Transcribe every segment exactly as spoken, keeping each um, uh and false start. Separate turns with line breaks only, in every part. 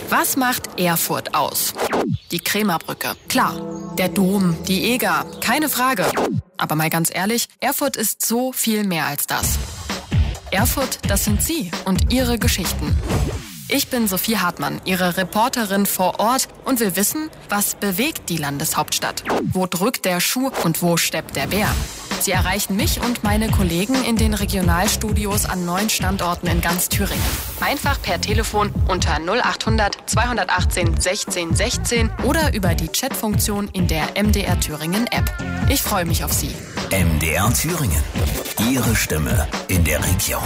Was macht Erfurt aus? Die Krämerbrücke. Klar. Der Dom, die Eger. Keine Frage. Aber mal ganz ehrlich, Erfurt ist so viel mehr als das. Erfurt, das sind Sie und Ihre Geschichten. Ich bin Sophie Hartmann, Ihre Reporterin vor Ort und will wissen, was bewegt die Landeshauptstadt? Wo drückt der Schuh und wo steppt der Bär? Sie erreichen mich und meine Kollegen in den Regionalstudios an neun Standorten in ganz Thüringen. Einfach per Telefon unter null achthundert zweihundertachtzehn sechzehn sechzehn oder über die Chatfunktion in der M D R Thüringen App. Ich freue mich auf Sie.
M D R Thüringen. Ihre Stimme in der Region.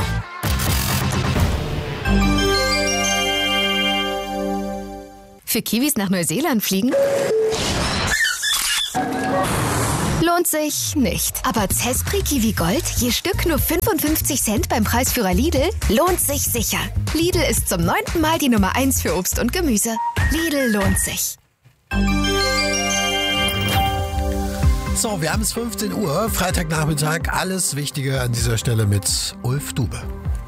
Für Kiwis nach Neuseeland fliegen? Lohnt sich nicht. Aber Zespri Kiwi Gold, je Stück nur fünfundfünfzig Cent beim Preisführer Lidl, lohnt sich sicher. Lidl ist zum neunten Mal die Nummer eins für Obst und Gemüse. Lidl lohnt sich.
So, wir haben es fünfzehn Uhr, Freitagnachmittag. Alles Wichtige an dieser Stelle mit Ulf Dube.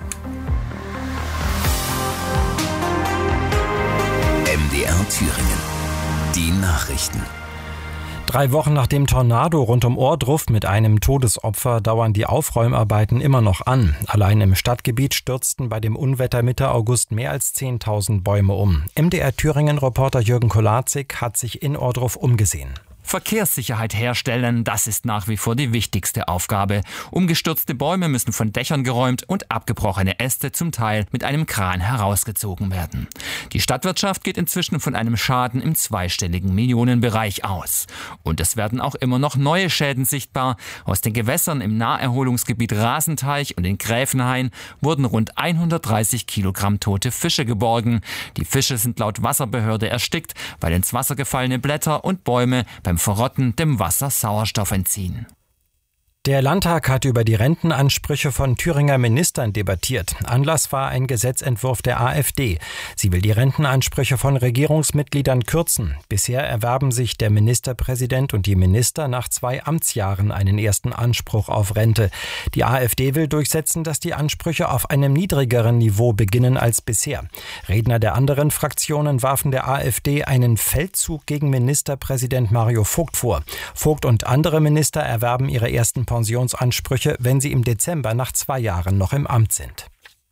M D R Thüringen. Die Nachrichten.
Drei Wochen nach dem Tornado rund um Ohrdruf mit einem Todesopfer dauern die Aufräumarbeiten immer noch an. Allein im Stadtgebiet stürzten bei dem Unwetter Mitte August mehr als zehntausend Bäume um. M D R Thüringen-Reporter Jürgen Kolazik hat sich in Ohrdruf umgesehen.
Verkehrssicherheit herstellen, das ist nach wie vor die wichtigste Aufgabe. Umgestürzte Bäume müssen von Dächern geräumt und abgebrochene Äste zum Teil mit einem Kran herausgezogen werden. Die Stadtwirtschaft geht inzwischen von einem Schaden im zweistelligen Millionenbereich aus. Und es werden auch immer noch neue Schäden sichtbar. Aus den Gewässern im Naherholungsgebiet Rasenteich und in Gräfenhain wurden rund hundertdreißig Kilogramm tote Fische geborgen. Die Fische sind laut Wasserbehörde erstickt, weil ins Wasser gefallene Blätter und Bäume beim Verrotten dem Wasser Sauerstoff entziehen.
Der Landtag hat über die Rentenansprüche von Thüringer Ministern debattiert. Anlass war ein Gesetzentwurf der AfD. Sie will die Rentenansprüche von Regierungsmitgliedern kürzen. Bisher erwerben sich der Ministerpräsident und die Minister nach zwei Amtsjahren einen ersten Anspruch auf Rente. Die AfD will durchsetzen, dass die Ansprüche auf einem niedrigeren Niveau beginnen als bisher. Redner der anderen Fraktionen warfen der AfD einen Feldzug gegen Ministerpräsident Mario Vogt vor. Vogt und andere Minister erwerben ihre ersten Pensionsansprüche, wenn sie im Dezember nach zwei Jahren noch im Amt sind.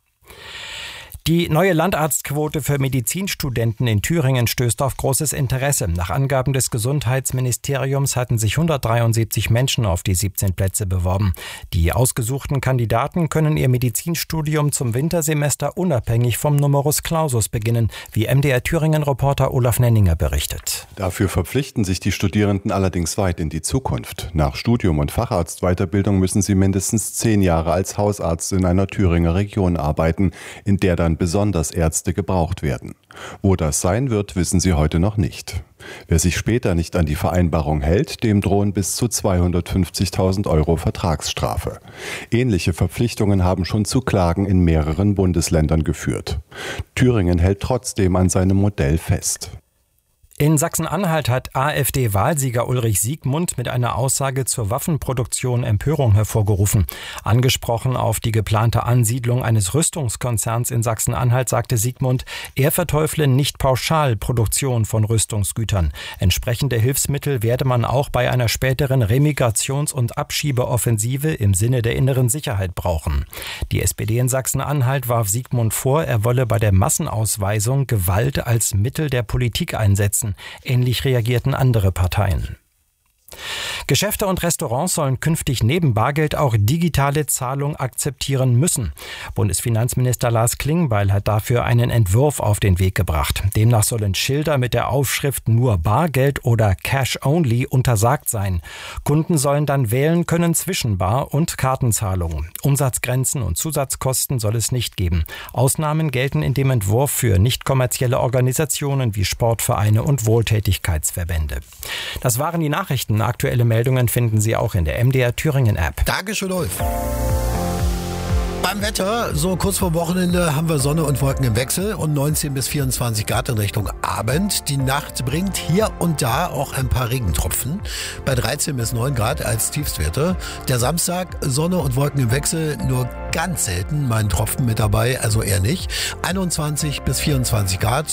Die neue Landarztquote für Medizinstudenten in Thüringen stößt auf großes Interesse. Nach Angaben des Gesundheitsministeriums hatten sich hundertdreiundsiebzig Menschen auf die siebzehn Plätze beworben. Die ausgesuchten Kandidaten können ihr Medizinstudium zum Wintersemester unabhängig vom Numerus Clausus beginnen, wie M D R Thüringen-Reporter Olaf Nenninger berichtet.
Dafür verpflichten sich die Studierenden allerdings weit in die Zukunft. Nach Studium und Facharztweiterbildung müssen sie mindestens zehn Jahre als Hausarzt in einer Thüringer Region arbeiten, in der dann besonders Ärzte gebraucht werden. Wo das sein wird, wissen sie heute noch nicht. Wer sich später nicht an die Vereinbarung hält, dem drohen bis zu zweihundertfünfzigtausend Euro Vertragsstrafe. Ähnliche Verpflichtungen haben schon zu Klagen in mehreren Bundesländern geführt. Thüringen hält trotzdem an seinem Modell fest.
In Sachsen-Anhalt hat AfD-Wahlsieger Ulrich Siegmund mit einer Aussage zur Waffenproduktion Empörung hervorgerufen. Angesprochen auf die geplante Ansiedlung eines Rüstungskonzerns in Sachsen-Anhalt sagte Siegmund, er verteufle nicht pauschal Produktion von Rüstungsgütern. Entsprechende Hilfsmittel werde man auch bei einer späteren Remigrations- und Abschiebeoffensive im Sinne der inneren Sicherheit brauchen. Die S P D in Sachsen-Anhalt warf Siegmund vor, er wolle bei der Massenausweisung Gewalt als Mittel der Politik einsetzen. Ähnlich reagierten andere Parteien. Geschäfte und Restaurants sollen künftig neben Bargeld auch digitale Zahlung akzeptieren müssen. Bundesfinanzminister Lars Klingbeil hat dafür einen Entwurf auf den Weg gebracht. Demnach sollen Schilder mit der Aufschrift nur Bargeld oder Cash Only untersagt sein. Kunden sollen dann wählen können zwischen Bar- und Kartenzahlung. Umsatzgrenzen und Zusatzkosten soll es nicht geben. Ausnahmen gelten in dem Entwurf für nicht kommerzielle Organisationen wie Sportvereine und Wohltätigkeitsverbände. Das waren die Nachrichten. Aktuelle Meldungen finden Sie auch in der M D R Thüringen App.
Dankeschön, Ulf. Beim Wetter, so kurz vor Wochenende, haben wir Sonne und Wolken im Wechsel und neunzehn bis vierundzwanzig Grad in Richtung Abend. Die Nacht bringt hier und da auch ein paar Regentropfen, bei dreizehn bis neun Grad als Tiefstwerte. Der Samstag, Sonne und Wolken im Wechsel, nur ganz selten mal ein Tropfen mit dabei, also eher nicht. einundzwanzig bis vierundzwanzig Grad.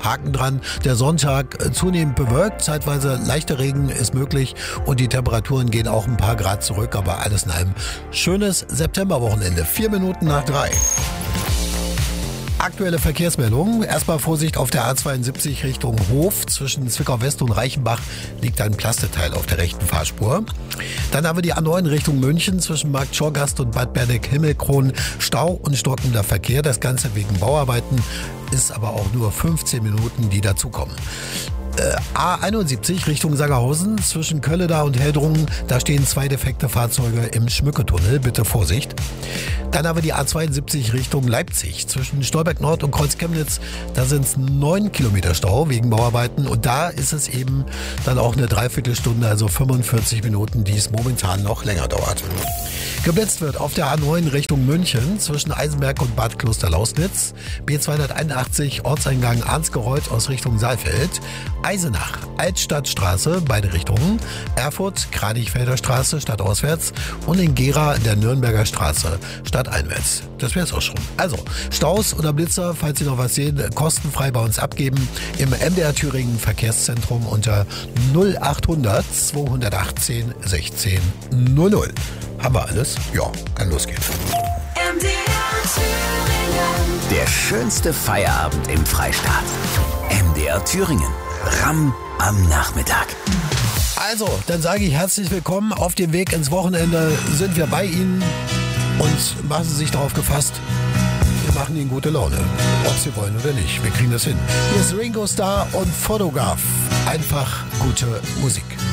Haken dran. Der Sonntag zunehmend bewölkt, zeitweise leichter Regen ist möglich und die Temperaturen gehen auch ein paar Grad zurück, aber alles in allem schönes Septemberwochenende. Vier Minuten nach drei. Aktuelle Verkehrsmeldungen. Erstmal Vorsicht auf der A zweiundsiebzig Richtung Hof. Zwischen Zwickau West und Reichenbach liegt ein Plasteteil auf der rechten Fahrspur. Dann haben wir die A neun Richtung München zwischen Markt Schorgast und Bad Berneck-Himmelkron. Stau und stockender Verkehr. Das Ganze wegen Bauarbeiten, ist aber auch nur fünfzehn Minuten, die dazukommen. A einundsiebzig Richtung Sangerhausen zwischen Kölleda und Heldrungen, da stehen zwei defekte Fahrzeuge im Schmücketunnel, bitte Vorsicht. Dann haben wir die A zweiundsiebzig Richtung Leipzig zwischen Stolberg Nord und Kreuz Chemnitz, da sind es neun Kilometer Stau wegen Bauarbeiten und da ist es eben dann auch eine Dreiviertelstunde, also fünfundvierzig Minuten, die es momentan noch länger dauert. Geblitzt wird auf der A neun Richtung München zwischen Eisenberg und Bad Klosterlausnitz, B zweihunderteinundachtzig Ortseingang Arnsgereuth aus Richtung Saalfeld, Eisenach, Altstadtstraße, beide Richtungen, Erfurt, Kranichfelder Straße, stadtauswärts und in Gera der Nürnberger Straße, stadteinwärts. Das wäre es auch schon. Also, Staus oder Blitzer, falls Sie noch was sehen, kostenfrei bei uns abgeben im M D R Thüringen Verkehrszentrum unter null achthundert zweihundertachtzehn sechzehn null null. Haben wir alles? Ja, kann losgehen.
M D R Thüringen. Der schönste Feierabend im Freistaat. M D R Thüringen. Ramm am Nachmittag.
Also, dann sage ich herzlich willkommen. Auf dem Weg ins Wochenende sind wir bei Ihnen und machen Sie sich darauf gefasst. Wir machen Ihnen gute Laune. Ob Sie wollen oder nicht. Wir kriegen das hin. Hier ist Ringo Starr und Photograph. Einfach gute Musik.